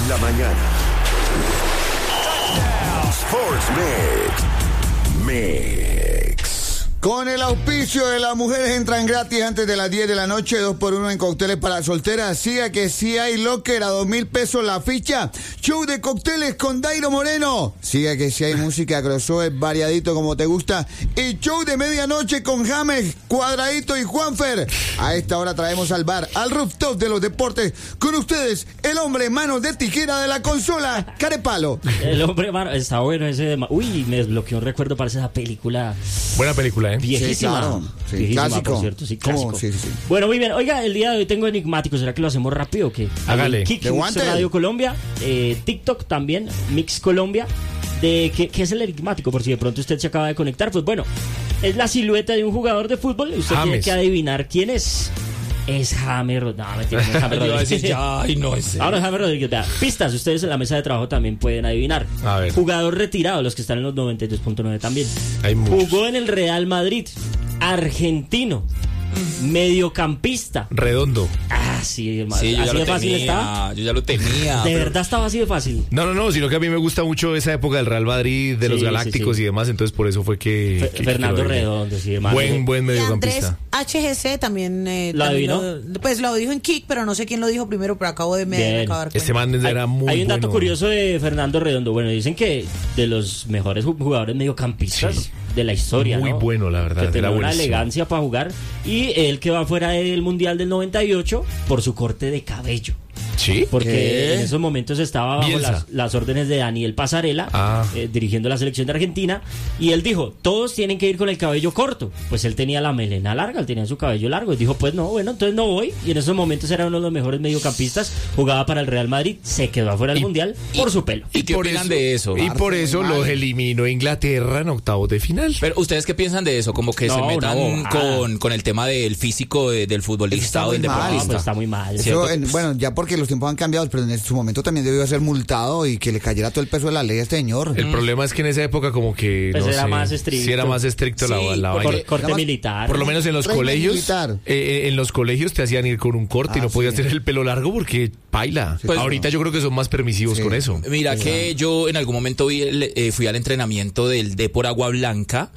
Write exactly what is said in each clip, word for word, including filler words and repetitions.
la mañana. Sports Mix. Mix. Con el auspicio de las mujeres entran gratis antes de las diez de la noche, dos por uno en cócteles para solteras. Siga que si hay locker a dos mil pesos la ficha. Show de cócteles con Dairo Moreno. Siga que si hay música crossover variadito como te gusta. Y show de medianoche con James, Cuadradito y Juanfer. A esta hora traemos al bar, al rooftop de los deportes. Con ustedes, el hombre manos de tijera de la consola, Carepalo. El hombre mano, está bueno ese de... Uy, me desbloqueó un recuerdo para esa película. Buena película, ¿eh? Viejísima. Sí, claro. Sí, Viejísima, clásico. por cierto, sí, clásico. Sí, sí. Bueno, muy bien. Oiga, el día de hoy tengo enigmático. ¿Será que lo hacemos rápido o qué? Hágale. Kick De guante. Radio Colombia, eh, TikTok también, Mix Colombia. De ¿qué, ¿Qué es el enigmático? Por si de pronto usted se acaba de conectar. Pues bueno, es la silueta de un jugador de fútbol y usted James. tiene que adivinar quién es. Es James Rodríguez. No, mentira, no es James Rodríguez. ya, ay, no es. Ahora James Rodríguez, vea, pistas, ustedes en la mesa de trabajo también pueden adivinar. A ver. Jugador retirado, los que están en los noventa y dos punto nueve también. Hay muchos. Jugó en el Real Madrid, argentino, mediocampista. Redondo. Ah, sí, hermano. Sí, yo ya así lo de fácil tenía, está. yo ya lo tenía. De pero- verdad estaba así de fácil. No, no, no, sino que a mí me gusta mucho esa época del Real Madrid, de Sí, los sí, Galácticos sí. y demás, entonces por eso fue que... Fe- que- Fernando que lo adiviné. Redondo, sí, hermano. Buen, buen Y Andrés mediocampista. H G C también, eh, ¿Lo también adivinó? lo- pues lo dijo en Kick, pero no sé quién lo dijo primero, pero acabo de me Bien. de acabar Este man era muy Hay un dato bueno. curioso de Fernando Redondo. Bueno, dicen que de los mejores ju- jugadores mediocampistas Sí. de la historia, Muy ¿no? bueno, la verdad, Que tenía era una buenísimo. elegancia para jugar. Y él que va fuera del Mundial del noventa y ocho por su corte de cabello. ¿Sí? Porque ¿Qué? en esos momentos estaba bajo Bielsa. las, las órdenes de Daniel Pasarela, Ah. eh, dirigiendo la selección de Argentina, y él dijo, todos tienen que ir con el cabello corto. Pues él tenía la melena larga, él tenía su cabello largo, y dijo, pues no, bueno, entonces no voy. Y en esos momentos era uno de los mejores mediocampistas, jugaba para el Real Madrid, se quedó afuera del Mundial por su pelo. ¿Y qué opinan de eso? Y por Parce, eso muy los mal. eliminó Inglaterra en octavos de final. Pero ustedes qué piensan de eso, como que No, se una metan bobada. con, con el tema del físico de- del futbolista Está o del muy mal. No, deportista. pues está muy mal. Eso, ¿Cierto? en- bueno, ya porque los tiempos han cambiado, pero en su momento también debió ser multado y que le cayera todo el peso de la ley a este señor. El problema es que en esa época como que Pues no era sé, más estricto. sí era más estricto la, Sí, la por- vaina. Cor- corte Nada más- militar. Por lo menos en los régimen colegios, militar. eh, eh, en los colegios te hacían ir con un corte y Ah, no podías sí. tener el pelo largo porque paila. Sí, Pues- Ahorita yo creo que son más permisivos Sí. con eso. Mira que yo en algún momento vi el- eh, fui al entrenamiento del Depor Agua Blanca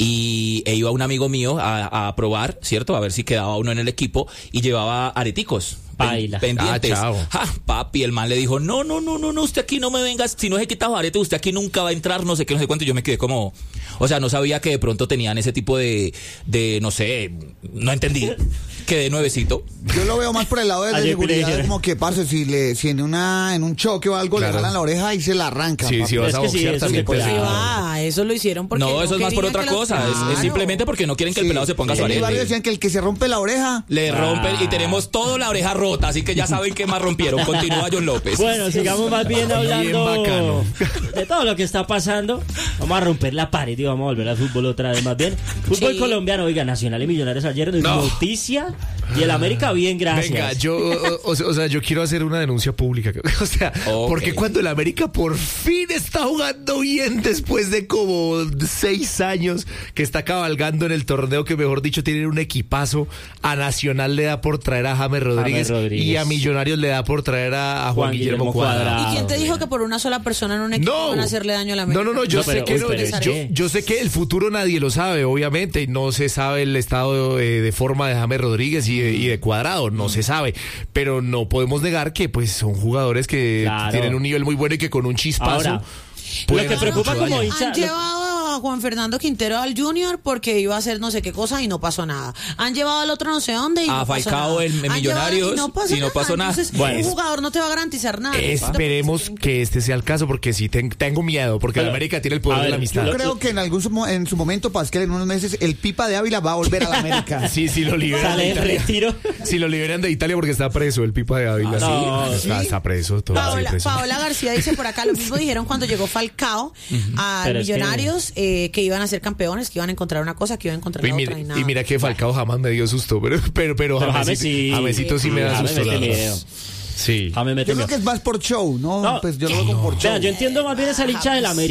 y e iba un amigo mío a, a probar, ¿cierto? A ver si quedaba uno en el equipo y llevaba areticos. pen- Paila. Pendientes. Ah, chao. Ja, papi, el man le dijo, no, no, no, no, no, usted aquí no me vengas, si no se quita arete, usted aquí nunca va a entrar, no sé qué, no sé cuánto. Y yo me quedé como, o sea, no sabía que de pronto tenían ese tipo de, de no sé, no entendí. Quedé nuevecito. Yo lo veo más por el lado de la Ayer seguridad, peleé. como que, parce, si, le, si en, una, en un choque o algo Claro. le jalan la oreja y se la arrancan. Sí, papi. si vas Es a que sí, boxear eso también sí, te claro. Sí, la- va, eso lo hicieron porque No, eso es más por querían otra que los- cosa, es- es, Claro. simplemente porque no quieren que el Sí. pelado se ponga su En mi barrio arete. decían que el que se rompe la oreja... Le rompen y tenemos toda la oreja rota, así que ya saben qué más rompieron. Continúa John López. Bueno, sigamos más bien hablando bacano. de todo lo que está pasando. Vamos a romper la pared y vamos a volver al fútbol otra vez más bien. Fútbol Sí. colombiano, oiga, Nacional y Millonarios ayer, No. noticia. Y el América bien, gracias. Venga, yo, o, o- o sea, yo quiero hacer una denuncia pública. O sea, Ok. porque cuando el América por fin está jugando bien después de como seis años que está cabalgando en el torneo, que mejor dicho tienen un equipazo, a Nacional le da por traer a James Rodríguez, James Rodríguez. y a Millonarios le da por traer a, a Juan, Juan Guillermo, Guillermo Cuadrado. Cuadrado. ¿Y quién te Ah, dijo bueno. que por una sola persona en un equipo No, van a hacerle daño a la no, no, no, yo No, sé pero- que uy, no, pero yo, ¿qué? yo sé que el futuro nadie lo sabe, obviamente, y no se sabe el estado eh, de forma de James Rodríguez y de, y de Cuadrado, no se sabe, pero no podemos negar que pues son jugadores que Claro. tienen un nivel muy bueno y que con un chispazo Ahora, pueden lo que hacer preocupa mucho como daño. hincha- Han llevado a Juan Fernando Quintero al Junior porque iba a hacer no sé qué cosa y no pasó nada. Han llevado al otro no sé dónde y A no pasó Falcao nada. en- en Han Millonarios llevado y no pasó y no pasó nada. Entonces, Bueno. un jugador no te va a garantizar nada. Esperemos que este sea el caso, porque sí ten- tengo miedo, porque Pero, la América tiene el poder a de ver, la amistad. Yo creo que en algún su- en su momento, Pascal, en unos meses, el Pipa de Ávila va a volver a la América. Sí, sí lo liberan sale de en Italia. retiro. Si lo liberan de Italia porque está preso, el Pipa de Ávila. Ah, no, sí, está, ¿sí? está preso, todo Paola, preso. Paola García dice por acá, lo mismo dijeron cuando llegó Falcao a Pero es que- Millonarios, eh, que iban a ser campeones, que iban a encontrar una cosa, que iban a encontrar Y la mira, otra y nada. y mira que Falcao jamás me dio susto, pero, pero, pero, Pero Jamesito, James sí. Jamesito sí me da James susto. mete la verdad. miedo. Sí. James mete Yo creo miedo. que es más por show, ¿no? No. Pues yo lo veo como por show. Vea, yo entiendo más bien esa hincha del América.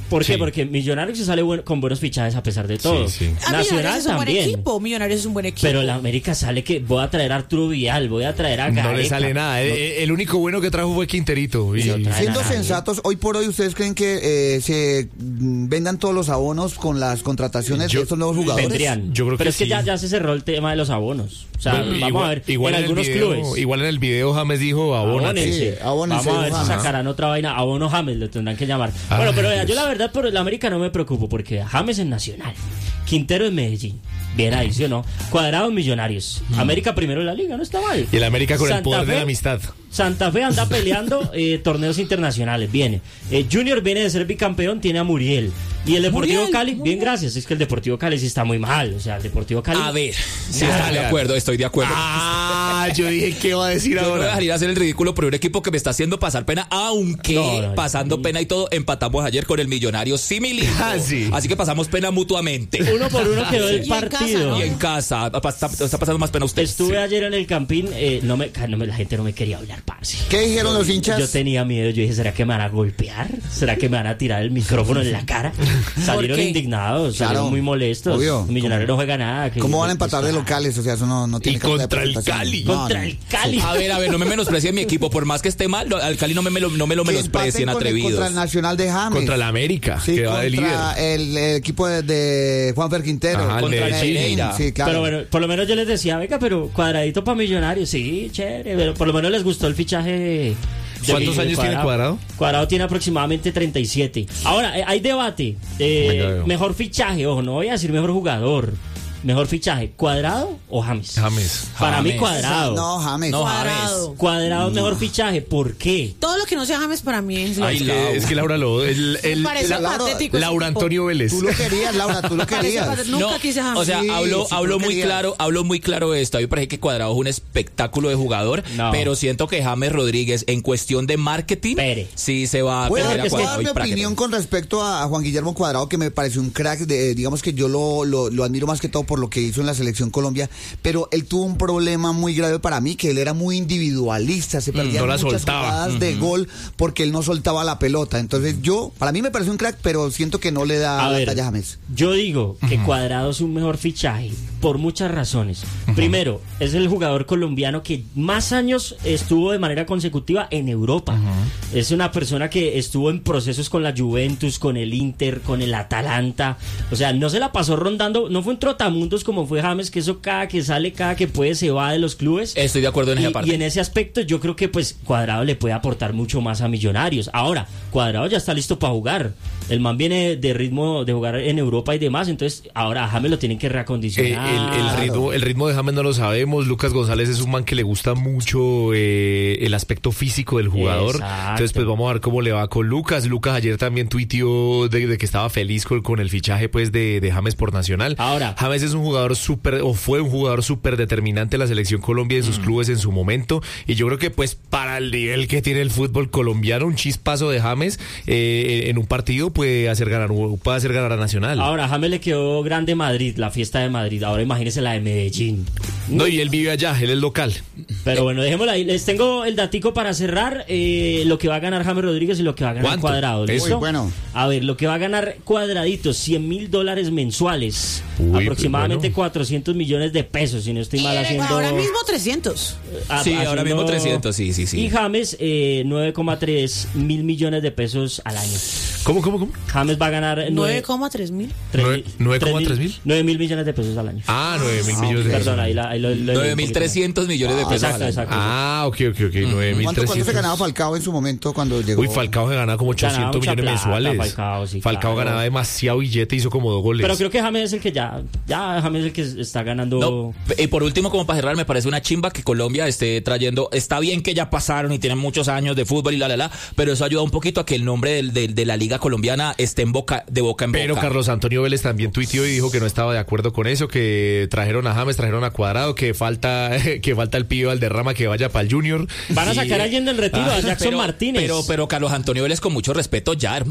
¿Por qué? Sí. Porque Millonarios se sale buen- con buenos fichajes a pesar de todo. Sí, sí. Ah, Nacional Millonarios es un buen también. equipo. Millonarios es un buen equipo. Pero la América sale que voy a traer a Arturo Vidal, voy a traer a Gareca. No le sale nada. El, el único bueno que trajo fue Quinterito. Y, Sí, otra vez. Siendo nadie. sensatos, hoy por hoy, ¿ustedes creen que eh, se mm, vendan todos los abonos con las contrataciones Yo- de estos nuevos jugadores? Vendrían. Yo creo Pero que es que sí. ya, ya se cerró el tema de los abonos. O sea, Bueno, vamos igual, a ver igual en en el algunos video, clubes. igual en el video James dijo abona. Abónense. Sí, abónense, Vamos a ver si James. sacarán otra vaina. Abono James, lo tendrán que llamar. Ay, bueno, pero vea, Dios. yo la verdad por el América no me preocupo porque James es Nacional, Quintero en Medellín. Bien ahí, ¿sí o no? Cuadrado en Millonarios. América primero en la liga, no está mal. Y el América con el Santa poder de Fe- la amistad. Santa Fe anda peleando eh, torneos internacionales, viene. Eh, Junior viene de ser bicampeón, tiene a Muriel. Y el Deportivo Muriel, Cali, bien, gracias. Es que el Deportivo Cali sí está muy mal. O sea, el Deportivo Cali. A ver, sí, Dale, estoy de dale. acuerdo, estoy de acuerdo. Ah, yo dije, ¿qué va a decir Yo no voy a ahora? dejar ir a hacer el ridículo por un equipo que me está haciendo pasar pena, aunque No, no, pasando no. pena y todo, empatamos ayer con el Millonario Simili. Ah, sí. Así que pasamos pena mutuamente. Uno por uno quedó el Y en casa, partido. ¿no? Y en casa, pa- está, está pasando más pena usted. Estuve ayer en el Campín, eh, no me, no me- la gente no me quería hablar, parce. ¿Qué dijeron los hinchas? Yo tenía miedo, yo dije, ¿será que me van a golpear? ¿Será que me van a tirar el micrófono en la cara? Salieron qué? indignados, Claro, salieron muy molestos. obvio. El Millonario no juega nada. que- ¿Cómo van a pues, empatar de claro. locales? O sea, eso no, no tiene Y carta de contra el presentación. Cali. No, Contra no. el Cali. A ver, a ver, no me menosprecien mi equipo, por más que esté mal, lo- al Cali no me, me lo, no me lo Que menosprecien, empaten con el- atrevidos. Contra el Nacional de James. Contra el América, Sí, que va de líder. contra el, el equipo de, de Juanfer Quintero. Ajá, el contra Medellín. Medellín. Sí, claro. Pero bueno, por lo menos yo les decía, venga, pero cuadradito para Millonarios, sí, chévere, pero por lo menos les gustó el fichaje de... de- ¿Cuántos de años tiene Cuadrado? Cuadrado tiene aproximadamente treinta y siete. Ahora, eh, hay debate. Eh, Venga, veo. mejor fichaje, ojo, no voy a decir mejor jugador. Mejor fichaje, ¿Cuadrado o James? James. Para mí James. Cuadrado. No, James. No, Cuadrado. Cuadrado mejor fichaje, ¿por qué? Todo lo que no sea James para mí es Ay, Es que, Lau. es que Laura lo. El, el- Me parece la- patético ese Laura tipo. Antonio Vélez. Tú lo querías, Laura, tú lo Parece querías. patético. Nunca quise James. O sea, Sí, hablo, sí, tú hablo lo muy querías. claro, hablo muy claro de esto. A mí me parece que Cuadrado es un espectáculo de jugador, No. pero siento que James Rodríguez en cuestión de marketing Pere. sí se va a Voy a perder dar a Cuadrado mi y para que- opinión con respecto a a Juan Guillermo Cuadrado, que me pareció un crack. De, digamos que yo lo, lo, lo admiro más que todo por lo que hizo en la selección Colombia, pero él tuvo un problema muy grave para mí, que él era muy individualista, se perdían no la muchas soltaba. jugadas de gol porque él no soltaba la pelota. Entonces yo, para mí me pareció un crack, pero siento que no le da A la ver, talla a James. yo digo que Cuadrado es un mejor fichaje por muchas razones. Primero, es el jugador colombiano que más años estuvo de manera consecutiva en Europa. Es una persona que estuvo en procesos con la Juventus, con el Inter, con el Atalanta. O sea, no se la pasó rondando, no fue un trotamundos como fue James, que eso cada que sale, cada que puede se va de los clubes. Estoy de acuerdo en esa Y, parte. y en ese aspecto yo creo que pues Cuadrado le puede aportar mucho más a Millonarios. Ahora, Cuadrado ya está listo para jugar. El man viene de ritmo de jugar en Europa y demás, entonces ahora a James lo tienen que Eh, reacondicionar. el, el ritmo, el ritmo de James no lo sabemos. Lucas González es un man que le gusta mucho eh, el aspecto físico del jugador. Exacto. Entonces, pues vamos a ver cómo le va con Lucas. Lucas ayer también tuiteó de, de que estaba feliz con, con el fichaje pues de, de James por Nacional. Ahora. James es un jugador súper, o fue un jugador súper determinante en la selección Colombia y en sus clubes en su momento. Y yo creo que pues para el nivel que tiene el fútbol colombiano, un chispazo de James eh, en un partido puede hacer ganar, puede hacer ganar a Nacional. Ahora, a James le quedó grande Madrid, la fiesta de Madrid. Ahora imagínese la de Medellín. No, y él vive allá, él es local. Pero bueno, dejémosla ahí. Les tengo el datico para cerrar. eh, lo que va a ganar James Rodríguez y lo que va a ganar ¿Cuánto? Cuadrado. ¿Listo? Muy bueno. A ver, lo que va a ganar Cuadradito, cien mil dólares mensuales. Uy, aproximadamente bueno. cuatrocientos millones de pesos, si no estoy mal haciendo... Ahora mismo trescientos. a- Sí, ahora haciendo- mismo trescientos, sí, sí, sí. Y James, eh, nueve coma tres mil millones de pesos al año. ¿Cómo, cómo, cómo? James va a ganar nueve nueve coma tres mil. Nueve- nueve coma tres mil. nueve mil millones de pesos al año. Ah, nueve mil millones de pesos. Perdón, ahí, la, ahí lo, lo- nueve mil trescientos millones de pesos. Exacto, al año. exacto. Ah, ok, ok, ok. nueve mil ¿Cuánto, ¿Cuánto se trescientos. ganaba Falcao en su momento cuando llegó? Uy, Falcao se ganaba como Ganaba ochocientos mucha millones plata, mensuales. Falcao, sí, Falcao claro. ganaba demasiado billete, hizo como dos goles. Pero creo que James es el que ya, ya James es el que está ganando. No, y por último, como para cerrar, me parece una chimba que Colombia esté trayendo. Está bien que ya pasaron y tienen muchos años de fútbol y la la la, pero eso ayuda un poquito a que el nombre del, del- de la liga colombiana esté en boca, de boca en boca. Pero Carlos Antonio Vélez también tuiteó y dijo que no estaba de acuerdo con eso, que trajeron a James, trajeron a Cuadrado, que falta que falta el pibe Valderrama que vaya para el Junior. Van a Y- sacar a alguien del retiro, a Jackson pero, Martínez. Pero, pero Carlos Antonio Vélez, con mucho respeto ya, hermano. O sea,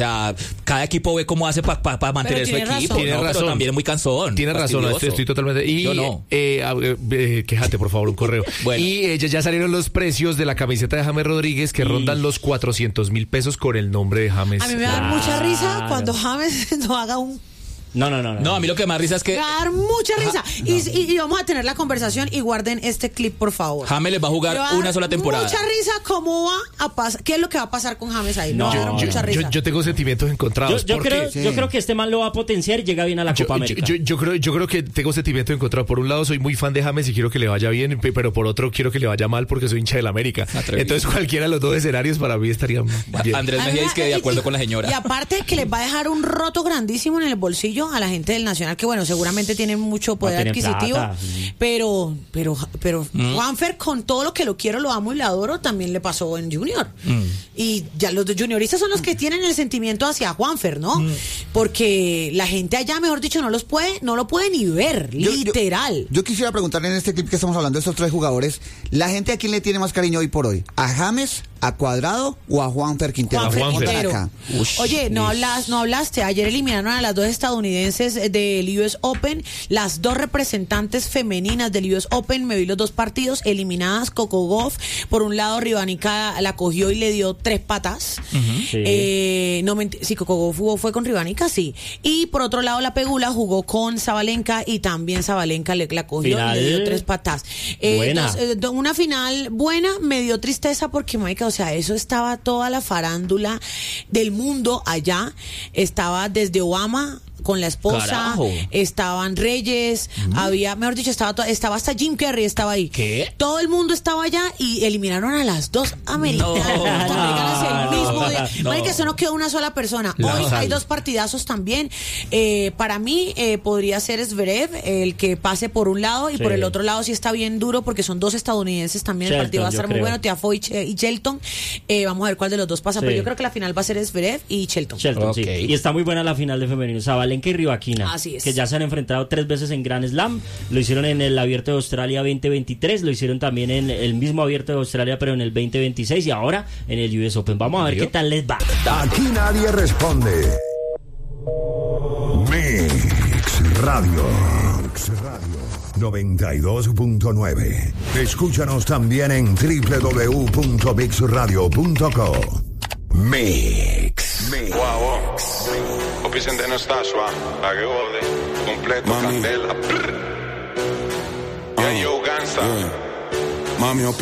sea, cada equipo ve cómo hace para pa, pa mantener su tiene equipo. razón. ¿no? Tiene razón. Pero también es muy cansón. Tienes razón, fastidioso. estoy, estoy totalmente. Y, Yo no. eh, a- eh, quéjate, por favor, un correo. Bueno. Y eh, ya, ya salieron los precios de la camiseta de James Rodríguez que Y- rondan los cuatrocientos mil pesos con el nombre de James. A mí me da Claro. mucha risa cuando James no haga un... No, no, no. No, a mí lo que más risa es que Me va a dar mucha risa. Y, y- y vamos a tener la conversación y guarden este clip, por favor. James les va a jugar Me va a dar una sola temporada. Mucha risa cómo va a pasar, qué es lo que va a pasar con James ahí. Me va a No, dar yo- mucha yo, risa. yo tengo sentimientos Yo, encontrados. yo porque creo, sí. yo creo que este man lo va a potenciar y llega bien a la yo, Copa yo- América. yo- yo creo, yo creo que tengo sentimientos encontrados. Por un lado, soy muy fan de James y quiero que le vaya bien, pe- pero por otro, quiero que le vaya mal porque soy hincha del América. Atrevido. Entonces, cualquiera de los dos escenarios para mí estarían bien. Andrés Mejía dice que de acuerdo con la señora. Y aparte que les va a dejar un roto grandísimo en el bolsillo a la gente del Nacional, que bueno, seguramente tienen mucho poder tienen adquisitivo, plata, sí. pero pero pero Mm. Juanfer, con todo lo que lo quiero, lo amo y lo adoro, también le pasó en Junior. Mm. Y ya los de junioristas son los que tienen el sentimiento hacia Juanfer, ¿no? Mm. Porque la gente allá, mejor dicho, no los puede, no lo puede ni ver, Yo- yo- literal. Yo, quisiera preguntarle en este clip que estamos hablando de estos tres jugadores, ¿la gente a quién le tiene más cariño hoy por hoy? ¿A James, a Cuadrado o a Juanfer Quintero? Juanfer Juanfer. Quintero. Acá. Ush, Oye, no ush. hablas, no hablaste. Ayer eliminaron a las dos estadounidenses del U S Open, las dos representantes femeninas del U S Open. Me vi los dos partidos eliminadas. Coco Gauff, por un lado, Rivanica la cogió y le dio tres patas. Sí. Eh, no menti- sí, Coco Gauff jugó, fue con Rivanica, sí. Y por otro lado, la Pegula jugó con Zabalenka y también Zabalenka le, la cogió Final y le dio tres patas. Eh, buena. dos- eh, do- una final buena, me dio tristeza porque, marica, o sea, eso estaba toda la farándula del mundo allá. Estaba desde Obama con la esposa, Carajo. estaban Reyes, había, mejor dicho, estaba to- estaba hasta Jim Carrey estaba ahí. ¿Qué? Todo el mundo estaba allá y eliminaron a las dos americanas. No, Las americanas el no, mismo día. no. Marica, eso no quedó una sola persona. La Hoy sal. hay dos partidazos también. Eh, para mí eh, podría ser Zverev el que pase por un lado y Sí. por el otro lado sí está bien duro porque son dos estadounidenses también. Shelton, el partido va a yo estar muy creo. bueno. Tiafoe y, Che- y Shelton. Eh, vamos a ver cuál de los dos pasa. Sí. Pero yo creo que la final va a ser Zverev y Shelton. Shelton, Ok. sí. Y está muy buena la final de femenino. Zabalenka y Rivaquina. Así es. Que ya se han enfrentado tres veces en Grand Slam. Lo hicieron en el Abierto de Australia veinte veintitrés. Lo hicieron también en el mismo Abierto de Australia, pero en el veinte veintiséis. Y ahora en el U S Open. Vamos a ver ¿Vio? qué tal les va. Aquí nadie responde. Mix Radio. Mix Radio noventa y dos punto nueve. Escúchanos también en doble u doble u doble u punto mix radio punto co. Mix. Mix. Wow, Hopi se no está suave, la que jode, completo, Mami. candela. Prr. Yeah, yo, Gansa. Mami,